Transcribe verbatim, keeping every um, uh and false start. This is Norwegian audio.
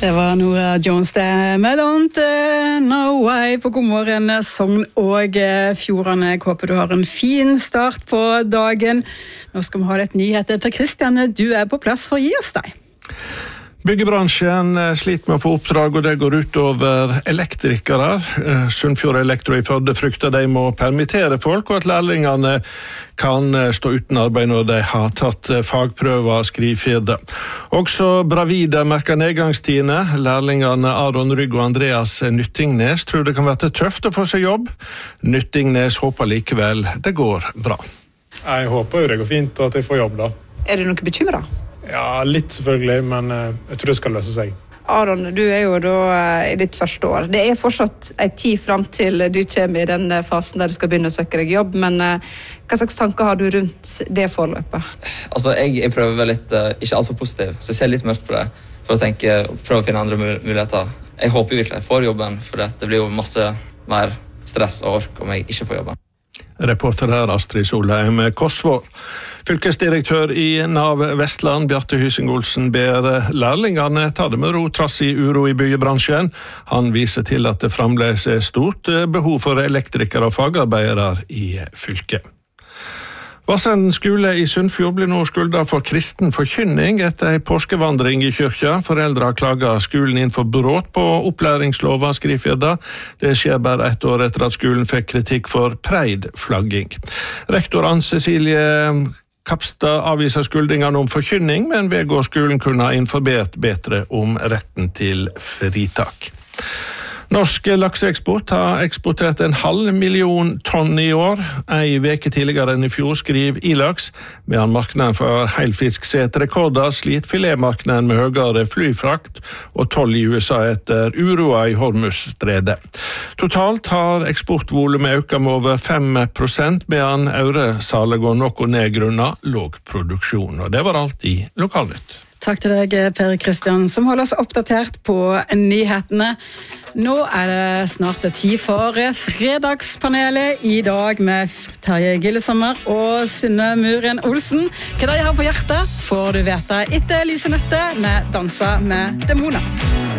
Det var Nora Jones det med Don't Know Why på God morgen, Sogn og Fjordane. Jeg håper du har en fin start på dagen. Nå skal vi ha litt nyheter. Per Kristian, du er på plass for å gi oss deg. Byggebransjen sliter med å få oppdrag, og det går ut over elektrikere. Sunnfjord Elektro i Førde frykter de må permittere folk, og at lærlingene kan stå uten arbeid når de har tatt fagprøver, skriver Firda. Også Bravida merker nedgangstidene. Lærlingene Aron Rygg og Andreas Nyttingnes tror det kan være tøft å få seg jobb. Nyttingnes håper likevel det går bra. Jeg håper jo det går fint, og at jeg får jobb da. Er du noe bekymret? Ja, litt selvfølgelig, men jeg tror det skal løse seg. Aron, du er jo da i ditt første år. Det er fortsatt en tid frem til du kommer i den fasen der du skal begynne å søke deg jobb, men hva slags tanker har du rundt det forløpet? Altså, jeg, jeg prøver vel litt, ikke alt for positiv, så jeg ser litt mørkt på det, for å tenke, prøve å finne andre muligheter. Jeg håper virkelig jeg får jobben, for det blir jo masse mer stress og ork om jeg ikke får jobben. Reporter her Astrid Solheim Korsvår. Fylkesdirektør i Nav Vestland, Bjarte Hysing-Olsen, ber lærlingene ta det med ro trass i uro i byggebransjen. Han viser til at det fremdeles er stort behov for elektrikere og fagarbeidere i fylket. Vassenden skole i Sunnfjord blir nå skylda for kristen forkynning etter en påskevandring i kyrkja. Foreldre har klaget skolen inn for brudd på opplæringslova, skriver Firda. Det skjer bare ett år etter at skolen fikk kritikk for preidflagging. Rektor Ann Cecilie Kapstad avviser skuldingene om forkynning, men Vegårdsskolen kunne ha informert bedre om retten til fritak. Norsk lakseeksport har eksportert en halv million tonn i år. Ei veke tidligere enn i fjor, skriver Ilaks. Medan marknaden for heilfisk setter rekorder, sliter filetmarknaden med høyere flyfrakt og toll i U S A etter uroa i Hormuzstredet. Totalt har eksportvolumet økt med over fem prosent, medan øresalet går noe ned grunnet låg produksjon. Og det var alt i Lokalnytt. Takk til deg, Per Kristian, som holder oss oppdatert på nyhetene. Nå er det snart tid for fredagspanelet i dag med Terje Gillesommer og Synne Muren Olsen. Hva de har på hjertet får du vite etter Lysenette med Dansa med Demoner.